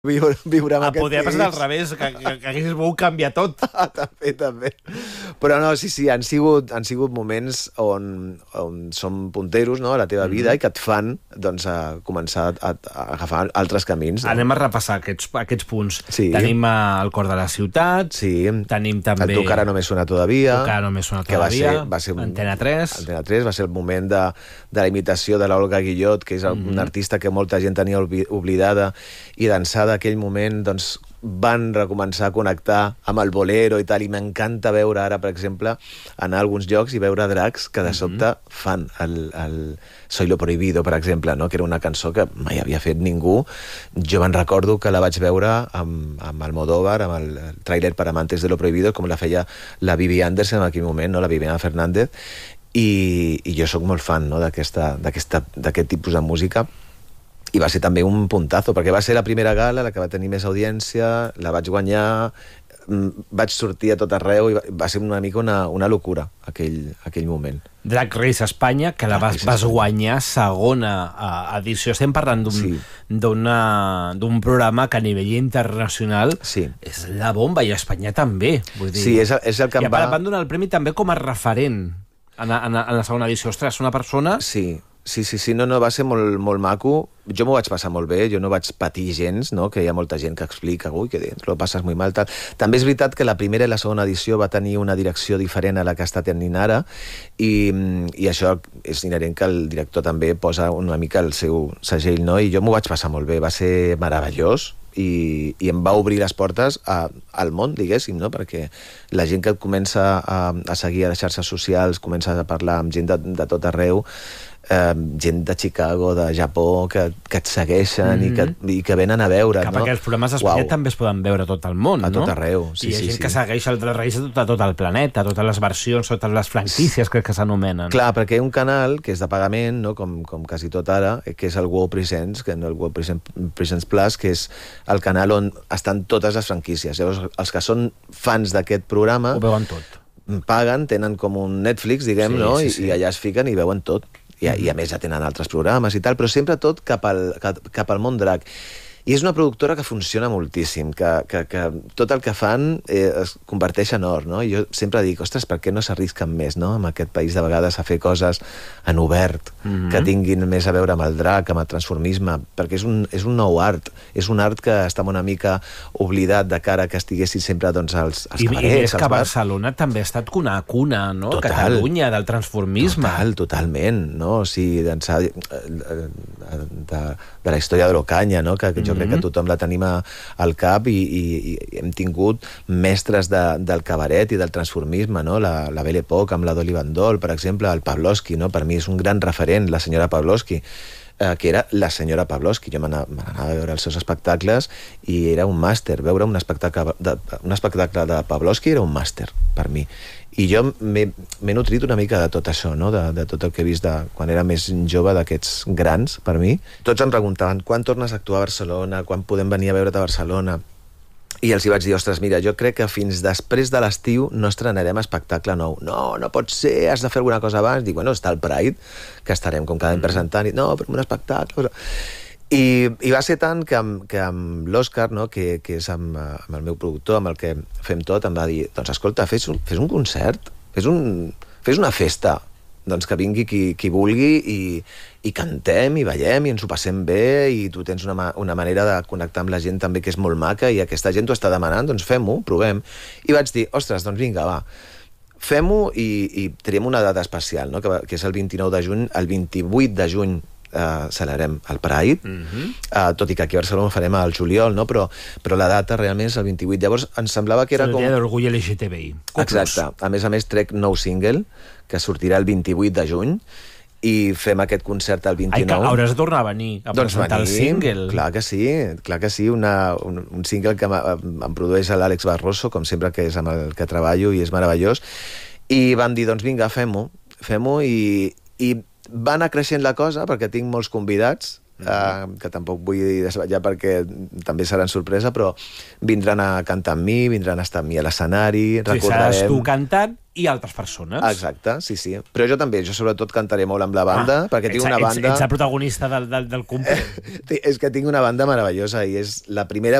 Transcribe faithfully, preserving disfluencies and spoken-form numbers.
viure, viure amb Ah, aquest podria passar al país. revés, que, que, que haguessis volgut canviar tot. Ah, també, també. Però no, sí, sí, han sigut, han sigut moments on, on som punteros, no?, a la teva vida, Mhm. i que et fan, doncs, a començar a, a agafar altres camins. No? Anem a repassar aquests, aquests punts. Sí. Tenim eh, el cor de la ciutat, Sí, tenim també... el Tu cara no me suena todavía. Tu cara no me suena que va todavía, ser, va ser un, Antena tres. Antena tres va ser el moment de, de la imitació de l'Olga Guillot, que és el, Mhm. una artista que molta gent tenia olvi- oblidada, i d'ençà d'aquell moment, doncs, van recomençar a connectar amb el bolero i tal, i m'encanta veure ara, per exemple, anar a alguns llocs i veure dracs que de sobte fan el, el Soy lo prohibido, per exemple, no? Que era una cançó que mai havia fet ningú. Jo me'n recordo que la vaig veure amb, amb Almodóvar, amb el, el tràiler per Amantes de lo prohibido, com la feia la Vivi Anderson en aquell moment, no? La Viviana Fernández, i, i jo sóc molt fan, no?, d'aquesta, d'aquesta, d'aquest tipus de música. I va ser també un puntazo, perquè va ser la primera gala, la que va tenir més audiència, la vaig guanyar, mm, vaig sortir a tot arreu, i va, va ser una mica una, una locura, aquell, aquell moment. Drag Race Espanya, que la Drag vas, Race vas Espanya. guanyar segona eh, edició. Estem parlant d'un Sí. d'una- d'un programa que a nivell internacional Sí. és la bomba, i a Espanya també. Vull dir, Sí, és, el- és el que I em a part va... van donar el premi també com a referent en, en, en la segona edició. Ostres, una persona... Sí, sí, sí, sí, no, no, va ser molt, molt maco. Jo m'ho vaig passar molt bé, jo no vaig patir gens, no?, que hi ha molta gent que explica, ui, que lo passes molt mal, tal. També és veritat que la primera i la segona edició va tenir una direcció diferent a la que està tenint ara, i, i això és inherent que el director també posa una mica el seu segell, no?, i jo m'ho vaig passar molt bé, va ser meravellós, i, i em va obrir les portes a, al món, diguéssim, no?, perquè la gent que et comença a, a seguir a les xarxes socials, comença a parlar amb gent de, de tot arreu, eh, gent de Chicago, de Japó, que, que et segueixen, mm -hmm. i, que, i que venen a veure, Que no? perquè els programes d'Espanya també es poden veure a tot el món, A no? tot arreu, sí, I hi ha sí, gent sí. que segueix el Drag Race a tot, a tot el planeta, totes les versions, totes les franquícies que, que s'anomenen. Clar, perquè hi ha un canal que és de pagament, no?, com, com quasi tot ara, que és el Wow Presents, que no el Wow Presents, Presents Plus, que és el canal on estan totes les franquícies. Llavors, els que són fans d'aquest programa Ho veuen tot. paguen, tenen com un Netflix, diguem, Sí, no?, sí, I, sí. i allà es fiquen i veuen tot. I, i a més ja tenen altres programes i tal, però sempre tot cap al, cap, cap al món drag. I és una productora que funciona moltíssim, que, que, que tot el que fan eh, es converteix en or, no? I jo sempre dic, ostres, per què no s'arrisquen més, no?, en aquest país de vegades a fer coses en obert, Mhm. que tinguin més a veure amb el drag, amb el transformisme, perquè és un, és un nou art, és un art que està una mica oblidat de cara que estiguessin sempre, doncs, als, als I, cabarets, I més als que bars. Barcelona també ha estat cuna a cuna, no? Total. Catalunya, del transformisme. Total, totalment, no? O sigui, d'ençà eh, de, de la història de l'Ocanya, no?, que, que jo Mhm. crec que tothom la tenim a, al cap, i, i, i hem tingut mestres de, del cabaret i del transformisme, no?, la, la Belle Époque amb la Dolly Bandol, per exemple, el Pavlovsky, no?, per mi és un gran referent, la senyora Pavlovsky, eh, que era la senyora Pavlovsky. Jo m'anava a veure els seus espectacles i era un màster. Veure un espectacle de, un espectacle de Pavlovsky era un màster, per mi. I jo m'he m'he nutrit una mica de tot això, no?, de, de tot el que he vist de, quan era més jove, d'aquests grans, per mi. Tots em preguntaven, quan tornes a actuar a Barcelona, quan podem venir a veure't a Barcelona? I els hi vaig dir, ostres, mira, jo crec que fins després de l'estiu no estrenarem espectacle nou. No, no pot ser, has de fer alguna cosa abans. Dic, bueno, està el Pride, que estarem com cada any presentant, i no, però un espectacle... I, i va ser tant que amb, que amb l'Òscar, no?, que, que és amb, amb el meu productor, amb el que fem tot, em va dir, doncs escolta, fes un, fes un concert, fes, un, fes una festa, doncs que vingui qui, qui vulgui, i, i cantem i ballem i ens ho passem bé, i tu tens una, ma una manera de connectar amb la gent també que és molt maca, i aquesta gent t'ho està demanant, doncs fem-ho, provem. I vaig dir, ostres, doncs vinga, va, fem-ho, i, i triem una data especial, no?, que, que és el vint-i-nou de juny, el vint-i-vuit de juny Uh, celebrem el Pride, Mm -hmm. uh, tot i que aquí a Barcelona ho farem al juliol, no? però, però la data realment és el vint-i-vuit. Llavors ens semblava que era el com... dia de l'orgull L G T B I. Exacte. A més a més trec nou single, que sortirà el vint-i-vuit de juny, i fem aquest concert el Ai, vint-i-nou. que hauràs de tornar a venir a Doncs presentar venim, el single. clar que sí, clar que sí, una, un, un single que em, em produeix l'Àlex Barroso, com sempre, que és amb el que treballo, i és meravellós, i vam dir, doncs vinga, fem-ho, fem-ho, i, i va anar creixent la cosa, perquè tinc molts convidats, mm -hmm. eh, que tampoc vull desvetllar perquè també seran sorpresa, però vindran a cantar amb mi, vindran a estar amb mi a l'escenari, Sí, seràs tu cantant i altres persones. Exacte, sí, sí. Però jo també, jo sobretot cantaré molt amb la banda, ah, perquè tinc una ets, banda... Ets el protagonista del, del, del complet. És que tinc una banda meravellosa i és la primera